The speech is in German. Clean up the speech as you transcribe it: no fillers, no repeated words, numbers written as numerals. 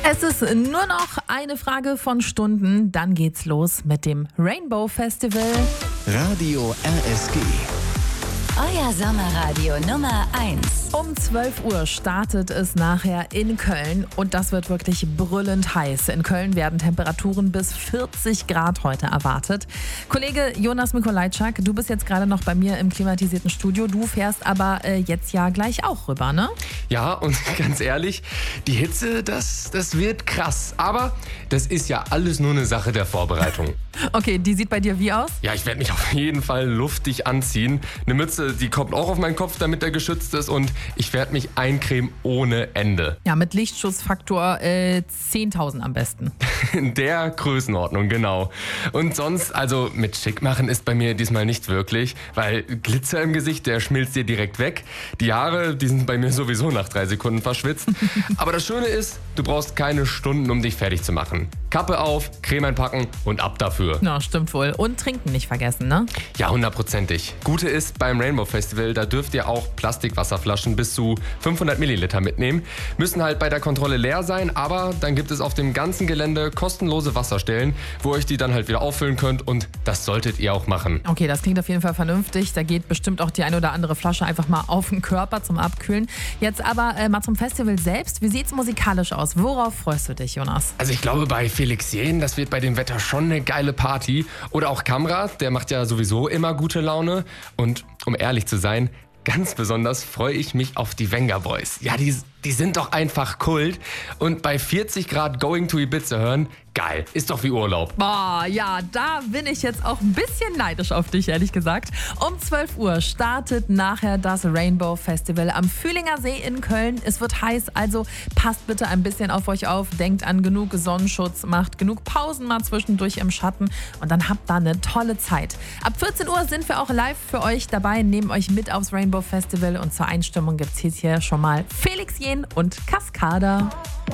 Es ist nur noch eine Frage von Stunden, dann geht's los mit dem Rainbow Festival. Radio RSG. Euer Sommerradio Nummer 1. Um 12 Uhr startet es nachher in Köln und das wird wirklich brüllend heiß. In Köln werden Temperaturen bis 40 Grad heute erwartet. Kollege Jonas Mikolajczak, du bist jetzt gerade noch bei mir im klimatisierten Studio. Du fährst aber jetzt ja gleich auch rüber, ne? Ja, und ganz ehrlich, die Hitze, das wird krass. Aber das ist ja alles nur eine Sache der Vorbereitung. Okay, die sieht bei dir wie aus? Ja, ich werde mich auf jeden Fall luftig anziehen. Eine Mütze, die kommt auch auf meinen Kopf, damit er geschützt ist. Und ich werde mich eincremen ohne Ende. Ja, mit Lichtschutzfaktor 10.000 am besten. In der Größenordnung, genau. Und sonst, also mit schick machen ist bei mir diesmal nicht wirklich. Weil Glitzer im Gesicht, der schmilzt dir direkt weg. Die Haare, die sind bei mir sowieso nach 3 Sekunden verschwitzt. Aber das Schöne ist, du brauchst keine Stunden, um dich fertig zu machen. Kappe auf, Creme einpacken und ab dafür. Ja, stimmt wohl. Und trinken nicht vergessen, ne? Ja, 100%. Gute ist, beim Rainbow Festival, da dürft ihr auch Plastikwasserflaschen bis zu 500 Milliliter mitnehmen. Müssen halt bei der Kontrolle leer sein, aber dann gibt es auf dem ganzen Gelände kostenlose Wasserstellen, wo ihr euch die dann halt wieder auffüllen könnt und das solltet ihr auch machen. Okay, das klingt auf jeden Fall vernünftig. Da geht bestimmt auch die eine oder andere Flasche einfach mal auf den Körper zum Abkühlen. Jetzt aber mal zum Festival selbst. Wie sieht's musikalisch aus? Worauf freust du dich, Jonas? Also ich glaube, bei Felix Jähn, das wird bei dem Wetter schon eine geile Party. Oder auch Kamrat, der macht ja sowieso immer gute Laune. Und um ehrlich zu sein, ganz besonders freue ich mich auf die Venga Boys. Ja, die sind doch einfach Kult. Und bei 40 Grad Going to Ibiza hören, geil. Ist doch wie Urlaub. Boah, ja, da bin ich jetzt auch ein bisschen neidisch auf dich, ehrlich gesagt. Um 12 Uhr startet nachher das Rainbow Festival am Fühlinger See in Köln. Es wird heiß, also passt bitte ein bisschen auf euch auf. Denkt an genug Sonnenschutz, macht genug Pausen mal zwischendurch im Schatten und dann habt da eine tolle Zeit. Ab 14 Uhr sind wir auch live für euch dabei, nehmen euch mit aufs Rainbow Festival und zur Einstimmung gibt's hier schon mal Felix Jähn und Cascada.